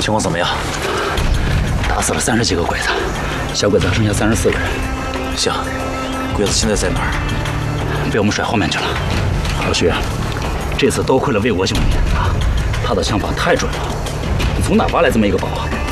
情况怎么样？ 打死了30几个鬼子，小鬼子还剩下34个人。 行，鬼子现在在哪儿？ 被我们甩后面去了。老徐，这次多亏了魏国兄弟啊，他的枪法太准了。你从哪挖来这么一个宝啊？